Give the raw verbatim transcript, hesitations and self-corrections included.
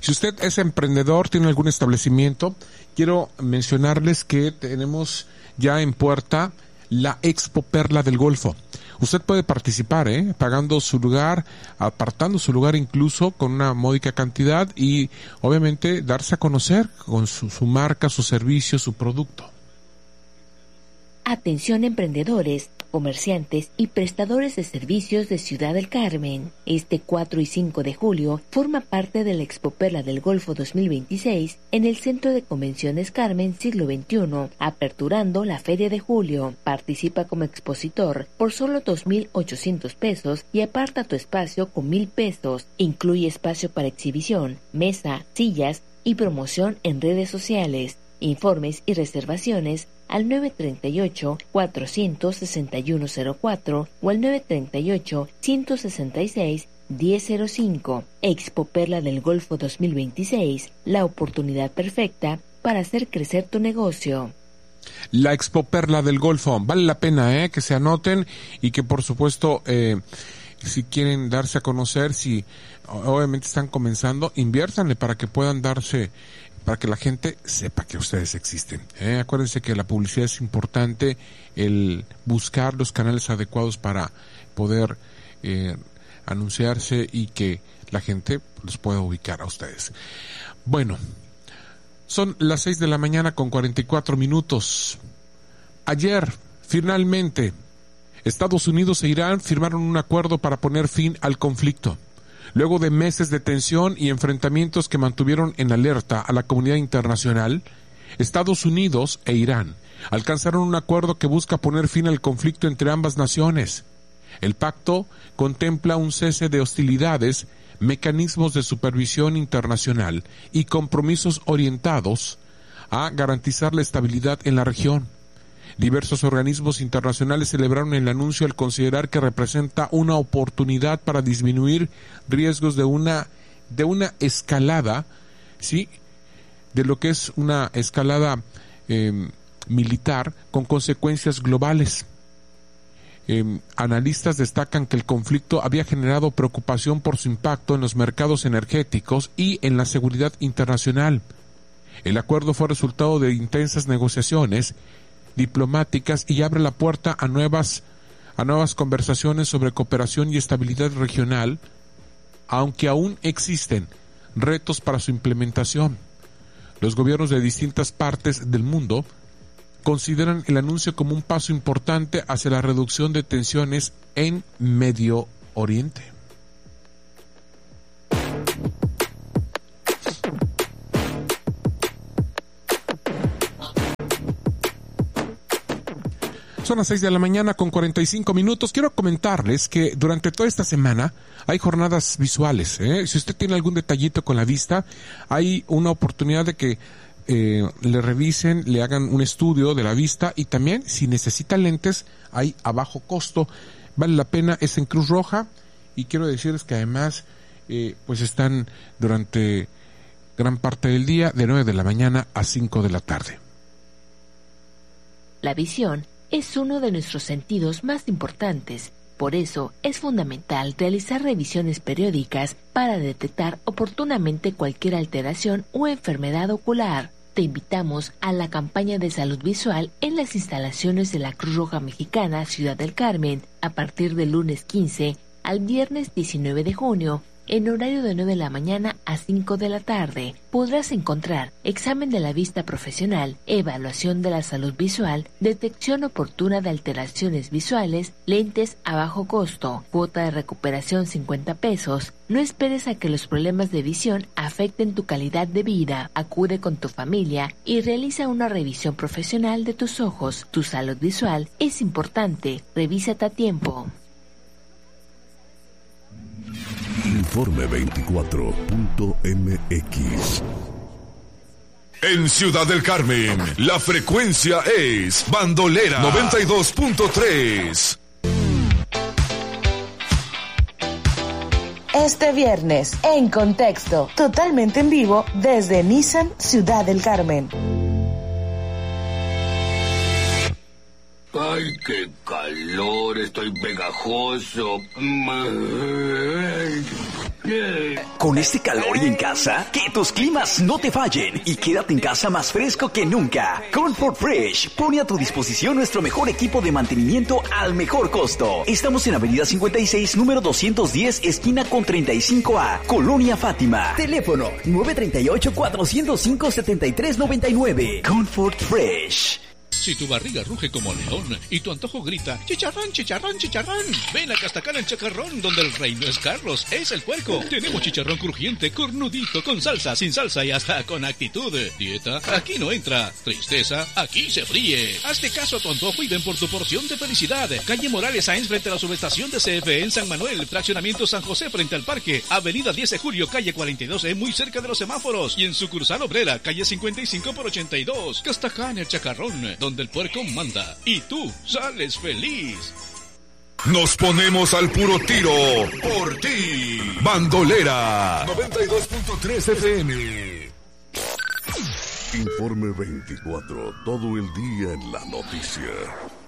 Si usted es emprendedor, tiene algún establecimiento, quiero mencionarles que tenemos ya en puerta la Expo Perla del Golfo. Usted puede participar, ¿eh? Pagando su lugar, apartando su lugar incluso con una módica cantidad y obviamente darse a conocer con su, su marca, su servicio, su producto. Atención emprendedores, comerciantes y prestadores de servicios de Ciudad del Carmen. Este cuatro y cinco de julio forma parte de la Expo Perla del Golfo dos mil veintiséis en el Centro de Convenciones Carmen Siglo veintiuno, aperturando la Feria de Julio. Participa como expositor por solo dos mil ochocientos pesos y aparta tu espacio con mil pesos. Incluye espacio para exhibición, mesa, sillas y promoción en redes sociales. Informes y reservaciones al nueve tres ocho, cuatro seis uno cero cuatro o al nueve tres ocho, uno seis seis, uno cero cero cinco. Expo Perla del Golfo dos mil veintiséis, la oportunidad perfecta para hacer crecer tu negocio. La Expo Perla del Golfo, vale la pena eh, que se anoten y que por supuesto eh, si quieren darse a conocer, si obviamente están comenzando, inviértanle para que puedan darse, para que la gente sepa que ustedes existen. ¿eh? Acuérdense que la publicidad es importante, el buscar los canales adecuados para poder eh, anunciarse y que la gente los pueda ubicar a ustedes. Bueno, son las seis de la mañana con cuarenta y cuatro minutos. Ayer, finalmente, Estados Unidos e Irán firmaron un acuerdo para poner fin al conflicto. Luego de meses de tensión y enfrentamientos que mantuvieron en alerta a la comunidad internacional, Estados Unidos e Irán alcanzaron un acuerdo que busca poner fin al conflicto entre ambas naciones. El pacto contempla un cese de hostilidades, mecanismos de supervisión internacional y compromisos orientados a garantizar la estabilidad en la región. Diversos organismos internacionales celebraron el anuncio al considerar que representa una oportunidad para disminuir riesgos de una de una escalada, sí, de lo que es una escalada eh, militar con consecuencias globales. Eh, analistas destacan que el conflicto había generado preocupación por su impacto en los mercados energéticos y en la seguridad internacional. El acuerdo fue resultado de intensas negociaciones diplomáticas y abre la puerta a nuevas a nuevas conversaciones sobre cooperación y estabilidad regional, aunque aún existen retos para su implementación. Los gobiernos de distintas partes del mundo consideran el anuncio como un paso importante hacia la reducción de tensiones en Medio Oriente. Son las seis de la mañana con cuarenta y cinco minutos. Quiero comentarles que durante toda esta semana hay jornadas visuales. ¿eh? Si usted tiene algún detallito con la vista, hay una oportunidad de que eh, le revisen, le hagan un estudio de la vista y también si necesita lentes, hay a bajo costo. Vale la pena, es en Cruz Roja y quiero decirles que además eh, pues están durante gran parte del día de nueve de la mañana a cinco de la tarde. La visión es uno de nuestros sentidos más importantes. Por eso es fundamental realizar revisiones periódicas para detectar oportunamente cualquier alteración o enfermedad ocular. Te invitamos a la campaña de salud visual en las instalaciones de la Cruz Roja Mexicana Ciudad del Carmen a partir del lunes quince al viernes diecinueve de junio. En horario de nueve de la mañana a cinco de la tarde, podrás encontrar examen de la vista profesional, evaluación de la salud visual, detección oportuna de alteraciones visuales, lentes a bajo costo, cuota de recuperación cincuenta pesos. No esperes a que los problemas de visión afecten tu calidad de vida. Acude con tu familia y realiza una revisión profesional de tus ojos. Tu salud visual es importante. Revísate a tiempo. Informe veinticuatro punto m x. En Ciudad del Carmen, la frecuencia es Bandolera noventa y dos punto tres. Este viernes, en Contexto, totalmente en vivo desde Nissan Ciudad del Carmen. Ay, qué calor, estoy pegajoso. Con este calor y en casa, que tus climas no te fallen y quédate en casa más fresco que nunca. Comfort Fresh pone a tu disposición nuestro mejor equipo de mantenimiento al mejor costo. Estamos en Avenida cincuenta y seis, número doscientos diez, esquina con treinta y cinco A, Colonia Fátima. Teléfono nueve tres ocho, cuatro cero cinco, siete tres nueve nueve. Comfort Fresh. Si tu barriga ruge como león y tu antojo grita chicharrón, chicharrón, chicharrón, ven a Castacar el Chacarrón, donde el rey no es Carlos, es el puerco. Tenemos chicharrón crujiente, cornudito, con salsa, sin salsa y hasta con actitud. Dieta, aquí no entra. Tristeza, aquí se fríe. Hazte caso a tu antojo y ven por tu porción de felicidad. Calle Morales Sáenz frente a la subestación de C F E en San Manuel. Fraccionamiento San José frente al parque. Avenida diez de julio, calle cuarenta y dos E, muy cerca de los semáforos. Y en sucursal obrera, calle cincuenta y cinco por ochenta y dos. Castacar el Chacarrón, donde el puerco manda y tú sales feliz. Nos ponemos al puro tiro por ti. Bandolera noventa y dos punto tres F M. Informe veinticuatro, todo el día en la noticia.